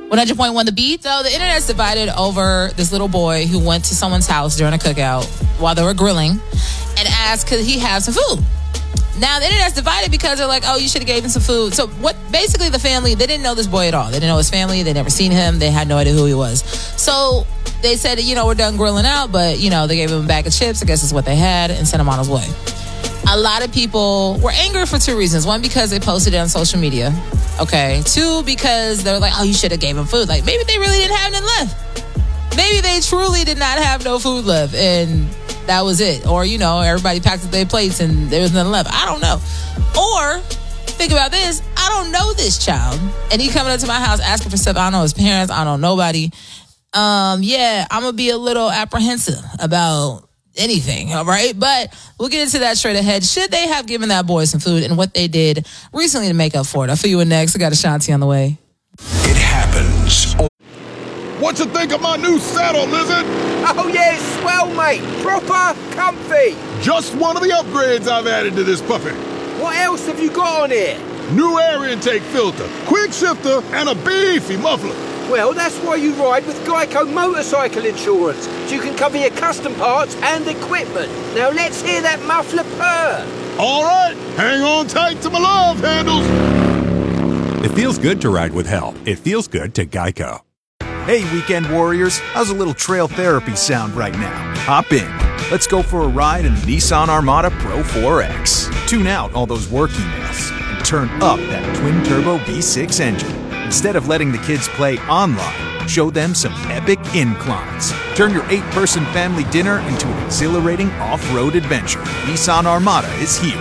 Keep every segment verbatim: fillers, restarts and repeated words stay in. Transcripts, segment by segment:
one hundred point one The Beat. So the internet's divided over this little boy who went to someone's house during a cookout while they were grilling and asked could he have some food. Now the internet's divided because they're like, oh, you should have gave him some food. So what? Basically the family, they didn't know this boy at all. They didn't know his family. They never seen him. They had no idea who he was. So they said, you know, we're done grilling out, but you know, they gave him a bag of chips. I guess is what they had, and sent him on his way. A lot of people were angry for two reasons. One, because they posted it on social media. Okay. Two, because they were like, oh, you should have gave him food. Like, maybe they really didn't have none left. Maybe they truly did not have no food left, and that was it. Or, you know, everybody packed up their plates and there was nothing left. I don't know. Or, think about this. I don't know this child. And he coming up to my house asking for stuff. I don't know his parents. I don't know nobody. Um, yeah, I'm going to be a little apprehensive about anything, all right? But we'll get into that straight ahead. Should they have given that boy some food and what they did recently to make up for it? I'll fill you in next. I got Ashanti on the way. It happens. What you think of my new saddle, Lizard? Oh, yeah, it's swell, mate. Proper comfy. Just one of the upgrades I've added to this puppy. What else have you got on here? New air intake filter, quick shifter, and a beefy muffler. Well, that's why you ride with Geico Motorcycle Insurance, so you can cover your custom parts and equipment. Now let's hear that muffler purr. All right, hang on tight to my love handles. It feels good to ride with help. It feels good to Geico. Hey, weekend warriors, how's a little trail therapy sound right now? Hop in. Let's go for a ride in the Nissan Armada Pro four X. Tune out all those work emails and turn up that twin-turbo V six engine. Instead of letting the kids play online, show them some epic inclines. Turn your eight-person family dinner into an exhilarating off-road adventure. Nissan Armada is here.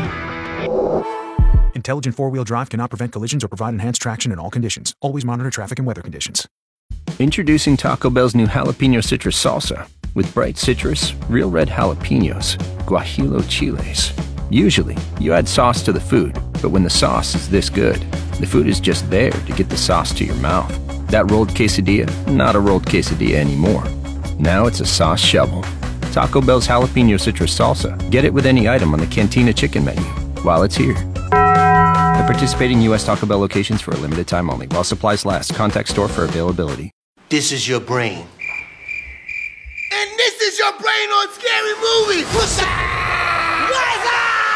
Intelligent four-wheel drive cannot prevent collisions or provide enhanced traction in all conditions. Always monitor traffic and weather conditions. Introducing Taco Bell's new Jalapeno Citrus Salsa. With bright citrus, real red jalapenos, guajillo chiles. Usually, you add sauce to the food, but when the sauce is this good, the food is just there to get the sauce to your mouth. That rolled quesadilla, not a rolled quesadilla anymore. Now it's a sauce shovel. Taco Bell's Jalapeno Citrus Salsa. Get it with any item on the Cantina Chicken menu while it's here. At participating U S Taco Bell locations for a limited time only. While supplies last. Contact store for availability. This is your brain. And this is your brain on Scary Movie. What's up? What's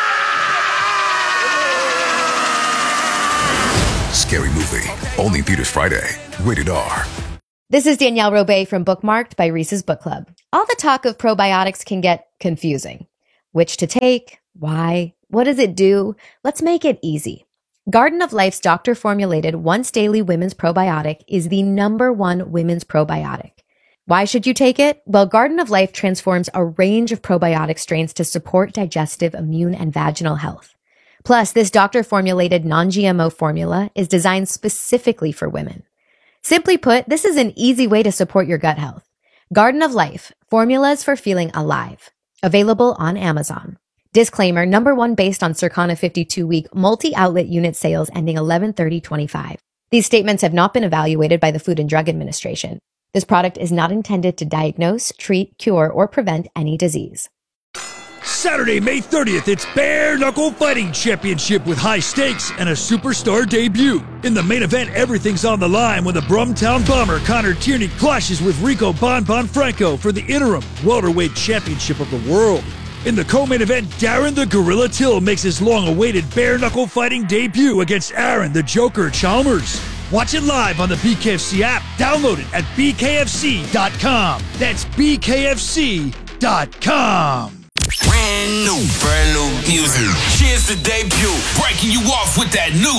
up? Scary Movie. Only theaters Friday. Rated R. This is Danielle Robay from Bookmarked by Reese's Book Club. All the talk of probiotics can get confusing. Which to take? Why? What does it do? Let's make it easy. Garden of Life's doctor-formulated once-daily women's probiotic is the number one women's probiotic. Why should you take it? Well, Garden of Life transforms a range of probiotic strains to support digestive, immune, and vaginal health. Plus, this doctor-formulated non-G M O formula is designed specifically for women. Simply put, this is an easy way to support your gut health. Garden of Life, formulas for feeling alive. Available on Amazon. Disclaimer, number one based on Circana fifty-two week multi-outlet unit sales ending eleven thirty twenty-five. These statements have not been evaluated by the Food and Drug Administration. This product is not intended to diagnose, treat, cure, or prevent any disease. Saturday, May thirtieth, it's Bare Knuckle Fighting Championship with high stakes and a superstar debut. In the main event, everything's on the line when the Brumtown Bomber Connor Tierney clashes with Rico Bon Bon Franco for the interim welterweight championship of the world. In the co-main event, Darren the Gorilla Till makes his long-awaited bare-knuckle fighting debut against Aaron the Joker Chalmers. Watch it live on the B K F C app. Download it at B K F C dot com. That's B K F C dot com. Brand new, brand new music. Cheers to debut. Breaking you off with that new